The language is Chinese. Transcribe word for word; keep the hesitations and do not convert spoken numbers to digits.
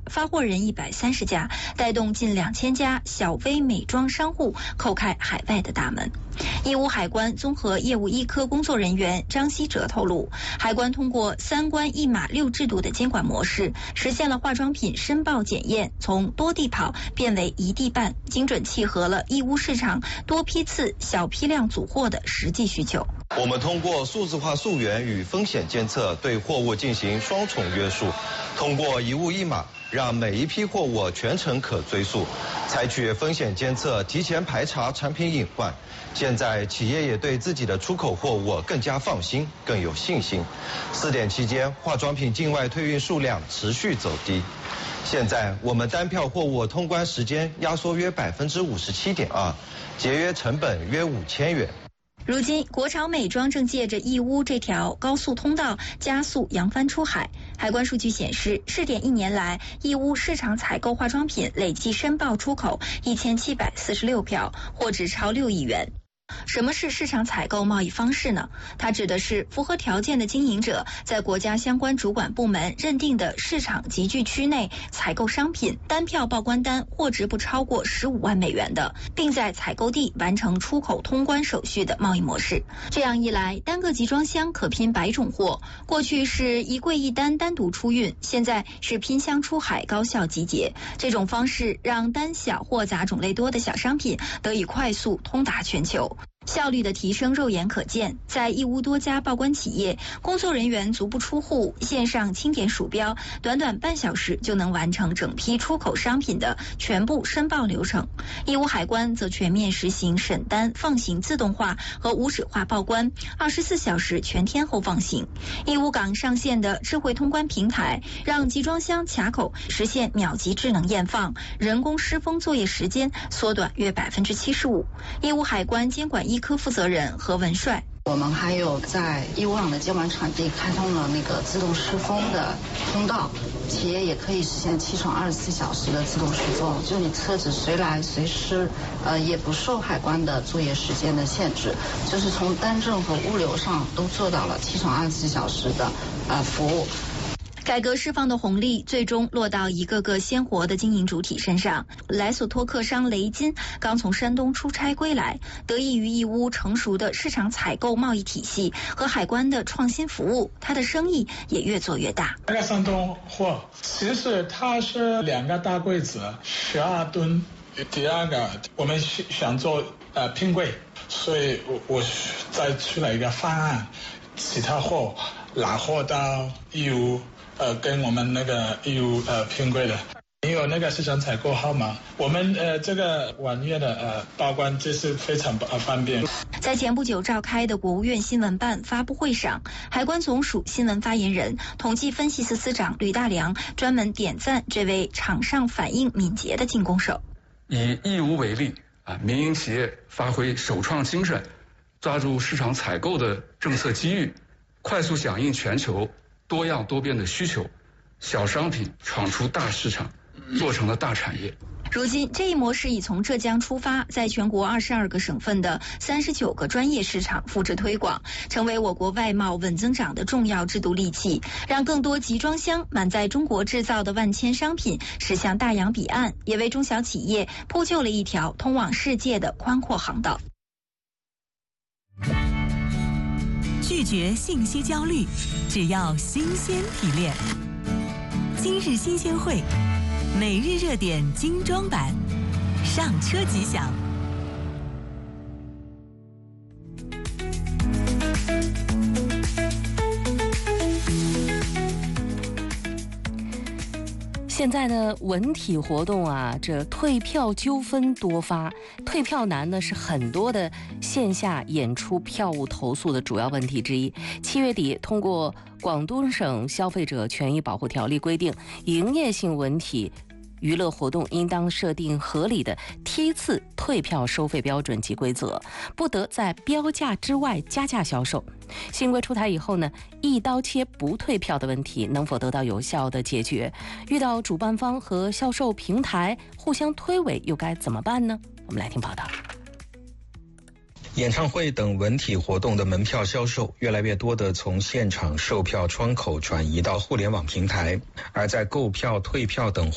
发货人一百三十家，带动近两千家小微美妆商户叩开海外的大门。义乌海关综合业务一科工作人员张希哲透露，海关通过三关一码六制度的监管模式，实现了化妆品申报检验从多地跑变为一地办，精准契合了义乌市场多批次、小批量组货的实际需求。 我们通过数字化溯源与风险监测，对货物进行双重约束，通过一物一码，让每一批货物全程可追溯，采取风险监测，提前排查产品隐患。现在企业也对自己的出口货物更加放心，更有信心。四点期间，化妆品境外退运数量持续走低。现在我们单票货物通关时间压缩约百分之五十七点二，节约成本约五千元。 如今，国潮美妆正借着义乌这条高速通道加速扬帆出海。海关数据显示，试点一年来，义乌市场采购化妆品累计申报出口一千七百四十六票，货值超六亿元。什么是市场采购贸易方式呢？它指的是符合条件的经营者在国家相关主管部门认定的市场集聚区内采购商品，单票报关单货值不超过十五万美元的，并在采购地完成出口通关手续的贸易模式。这样一来，单个集装箱可拼百种货，过去是一柜一单单独出运，现在是拼箱出海高效集结。这种方式让单小货杂种类多的小商品得以快速通达全球。效率的提升肉眼可见，在义乌多家报关企业，工作人员足不出户，线上清点鼠标，短短半小时就能完成整批出口商品的全部申报流程。义乌海关则全面实行审单放行自动化和无纸化报关，二十四小时全天候放行。义乌港上线的智慧通关平台，让集装箱卡口实现秒级智能验放，人工施封作业时间缩短约百分之七十五。义乌海关监管一科负责人何文帅， 我们还有在义乌港的监管场地开通了那个自动施封的通道，企业也可以实现七乘二十四小时的自动施封，就你车子随来随施，呃，也不受海关的作业时间的限制，就是从单证和物流上都做到了七乘二十四小时的呃服务。 改革释放的红利最终落到一个个鲜活的经营主体身上。莱索托客商雷金刚从山东出差归来，得益于义乌成熟的市场采购贸易体系和海关的创新服务，他的生意也越做越大。 那个山东货其实它是两个大柜子，十二吨。第二个我们想做呃拼柜，所以我我再出了一个方案，其他货拿货到义乌。呃，跟我们那个义乌呃拼柜的，你有那个市场采购号码，我们呃这个网页的呃报关这是非常呃方便。 在前不久召开的国务院新闻办发布会上，海关总署新闻发言人、统计分析司司长吕大良专门点赞这位场上反应敏捷的进攻手。 以义乌为例啊，民营企业发挥首创精神，抓住市场采购的政策机遇，快速响应全球多样多变的需求，小商品闯出大市场，做成了大产业。 如今，这一模式已从浙江出发，在全国二十二个省份的三十九个专业市场复制推广，成为我国外贸稳增长的重要制度利器，让更多集装箱满载中国制造的万千商品驶向大洋彼岸，也为中小企业铺就了一条通往世界的宽阔航道。 拒绝信息焦虑，只要新鲜提炼。今日新鲜会，每日热点精装版，上车即享。 现在呢，文体活动啊，这退票纠纷多发，退票难呢是很多的线下演出票务投诉的主要问题之一。七月底通过广东省消费者权益保护条例规定，营业性文体娱乐活动应当设定合理的梯次退票收费标准及规则，不得在标价之外加价销售。新规出台以后呢，一刀切不退票的问题能否得到有效的解决？遇到主办方和销售平台互相推诿，又该怎么办呢？我们来听报道。 演唱会等文体活动的门票销售越来越多地从现场售票窗口转移到互联网平台，而在购票、退票等